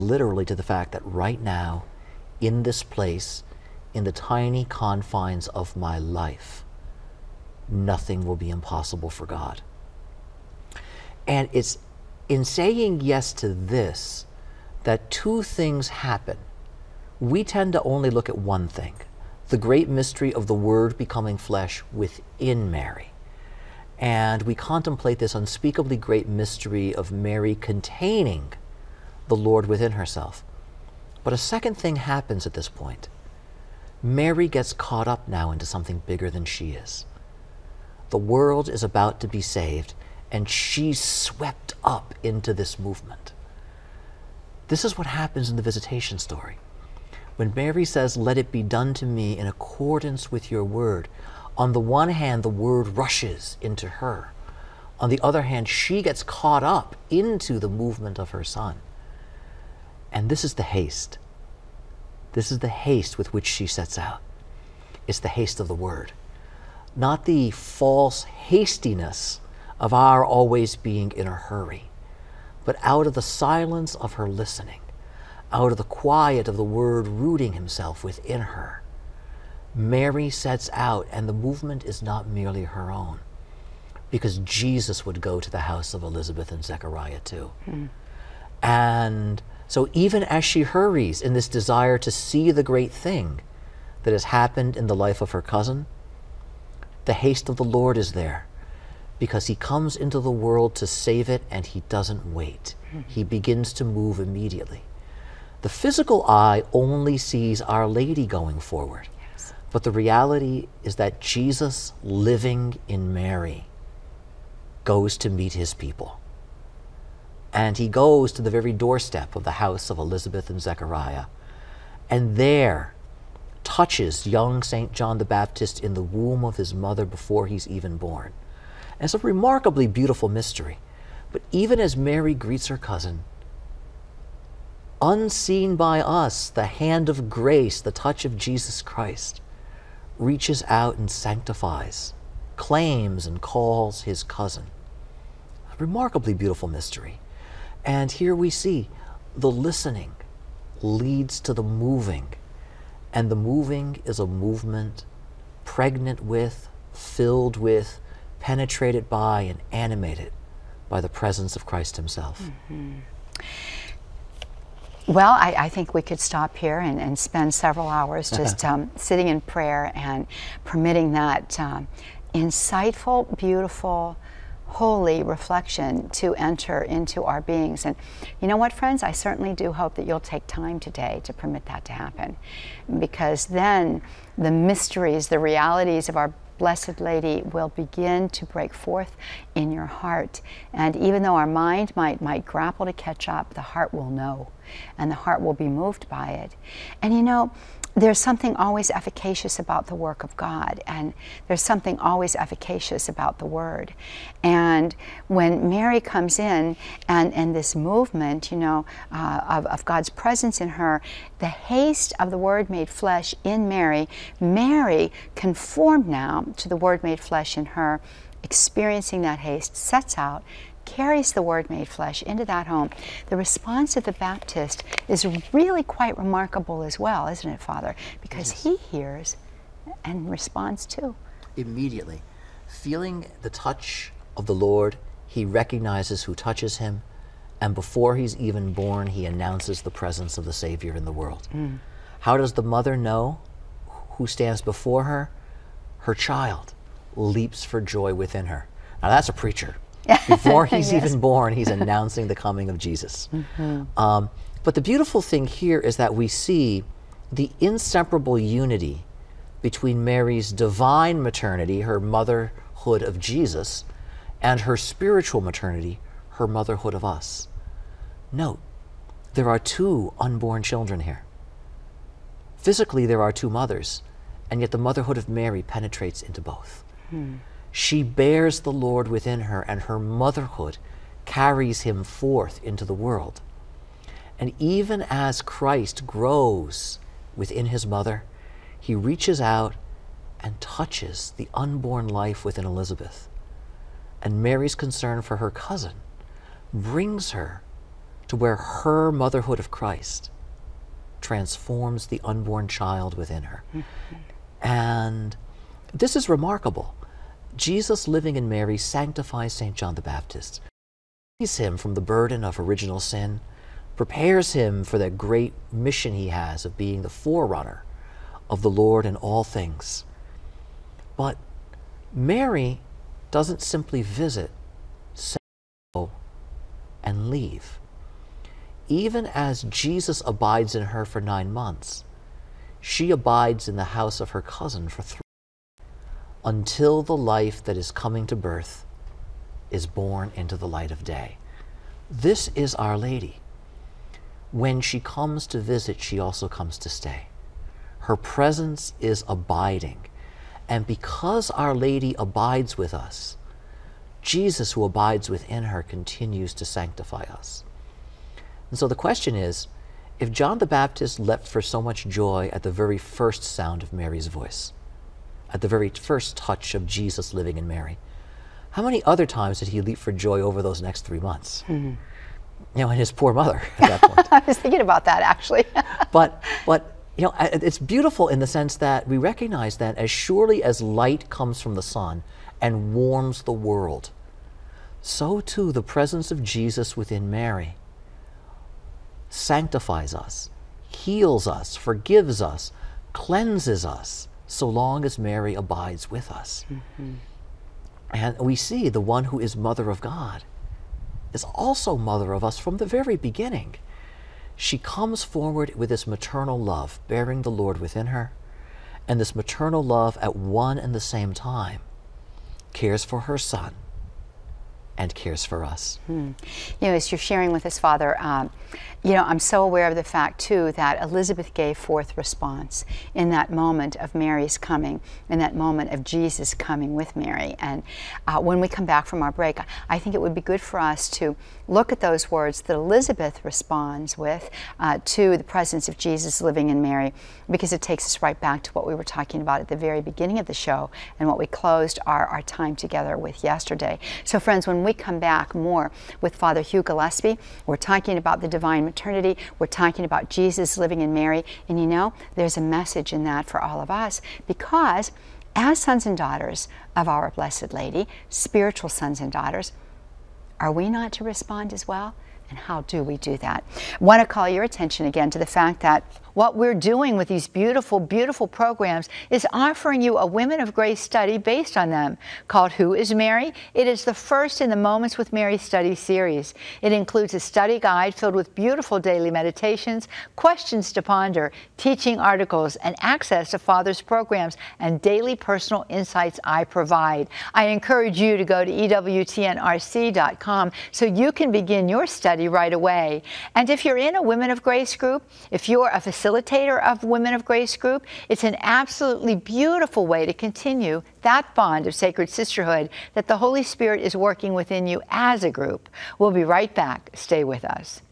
literally to the fact that right now, in this place, in the tiny confines of my life, nothing will be impossible for God. And it's in saying yes to this that two things happen. We tend to only look at one thing, the great mystery of the Word becoming flesh within Mary. And we contemplate this unspeakably great mystery of Mary containing the Lord within herself. But a second thing happens at this point. Mary gets caught up now into something bigger than she is. The world is about to be saved, and she's swept up into this movement. This is what happens in the visitation story. When Mary says, "Let it be done to me in accordance with your word," on the one hand, the word rushes into her. On the other hand, she gets caught up into the movement of her Son. And this is the haste. This is the haste with which she sets out. It's the haste of the word. Not the false hastiness of our always being in a hurry, but out of the silence of her listening, out of the quiet of the word rooting himself within her, Mary sets out, and the movement is not merely her own, because Jesus would go to the house of Elizabeth and Zechariah too. And so even as she hurries in this desire to see the great thing that has happened in the life of her cousin, the haste of the Lord is there, because he comes into the world to save it, and he doesn't wait. He begins to move immediately. The physical eye only sees Our Lady going forward. Yes. But the reality is that Jesus, living in Mary, goes to meet his people. And he goes to the very doorstep of the house of Elizabeth and Zechariah, and there touches young St. John the Baptist in the womb of his mother before he's even born. And it's a remarkably beautiful mystery. But even as Mary greets her cousin, unseen by us, the hand of grace, the touch of Jesus Christ, reaches out and sanctifies, claims and calls his cousin. A remarkably beautiful mystery. And here we see the listening leads to the moving. And the moving is a movement pregnant with, filled with, penetrated by, and animated by the presence of Christ himself. Well, I think we could stop here and spend several hours just sitting in prayer and permitting that insightful, beautiful, holy reflection to enter into our beings. And you know what, friends? I certainly do hope that you'll take time today to permit that to happen, because then the mysteries, the realities of our Blessed Lady will begin to break forth in your heart. And even though our mind might grapple to catch up, the heart will know, and the heart will be moved by it. And you know, there's something always efficacious about the work of God, and there's something always efficacious about the Word. And when Mary comes in, and this movement, you know, of God's presence in her, the haste of the Word made flesh in Mary, Mary, conformed now to the Word made flesh in her, experiencing that haste, sets out, carries the Word made flesh into that home. The response of the Baptist is really quite remarkable as well, isn't it, Father? Because he hears and responds too. Immediately, feeling the touch of the Lord, he recognizes who touches him, and before he's even born, he announces the presence of the Savior in the world. How does the mother know who stands before her? Her child leaps for joy within her. Now that's a preacher. Before he's even born, he's announcing the coming of Jesus. But the beautiful thing here is that we see the inseparable unity between Mary's divine maternity, her motherhood of Jesus, and her spiritual maternity, her motherhood of us. Note, there are two unborn children here. Physically, there are two mothers, and yet the motherhood of Mary penetrates into both. She bears the Lord within her, and her motherhood carries him forth into the world. And even as Christ grows within his mother, he reaches out and touches the unborn life within Elizabeth. And Mary's concern for her cousin brings her to where her motherhood of Christ transforms the unborn child within her. And this is remarkable. Jesus living in Mary sanctifies St. John the Baptist, frees him from the burden of original sin, prepares him for that great mission he has of being the forerunner of the Lord in all things. But Mary doesn't simply visit, say hello, and leave. Even as Jesus abides in her for 9 months, she abides in the house of her cousin for 3, until the life that is coming to birth is born into the light of day. This is Our Lady. When she comes to visit, she also comes to stay. Her presence is abiding. And because Our Lady abides with us, Jesus, who abides within her, continues to sanctify us. And so the question is, if John the Baptist leapt for so much joy at the very first sound of Mary's voice, at the very first touch of Jesus living in Mary, how many other times did he leap for joy over those next 3 months? You know, and his poor mother at that point. I was thinking about that, actually. but you know, it's beautiful in the sense that we recognize that as surely as light comes from the sun and warms the world, so too the presence of Jesus within Mary sanctifies us, heals us, forgives us, cleanses us, so long as Mary abides with us. And we see the one who is Mother of God is also Mother of us from the very beginning. She comes forward with this maternal love, bearing the Lord within her, and this maternal love at one and the same time cares for her Son and cares for us. You know, as you're sharing with us, Father, you know, I'm so aware of the fact, too, that Elizabeth gave forth response in that moment of Mary's coming, in that moment of Jesus coming with Mary. And when we come back from our break, I think it would be good for us to look at those words that Elizabeth responds with to the presence of Jesus living in Mary, because it takes us right back to what we were talking about at the very beginning of the show and what we closed our time together with yesterday. So, friends, when we come back more with Father Hugh Gillespie, we're talking about the divine maternity, we're talking about Jesus living in Mary, and you know, there's a message in that for all of us, because as sons and daughters of our Blessed Lady, spiritual sons and daughters, are we not to respond as well? And how do we do that? I want to call your attention again to the fact that what we're doing with these beautiful, beautiful programs is offering you a Women of Grace study based on them called Who is Mary? It is the first in the Moments with Mary study series. It includes a study guide filled with beautiful daily meditations, questions to ponder, teaching articles, and access to Father's programs and daily personal insights I provide. I encourage you to go to EWTNRC.com so you can begin your study right away. And if you're in a Women of Grace group, if you're a facilitator of Women of Grace group, it's an absolutely beautiful way to continue that bond of sacred sisterhood that the Holy Spirit is working within you as a group. We'll be right back. Stay with us.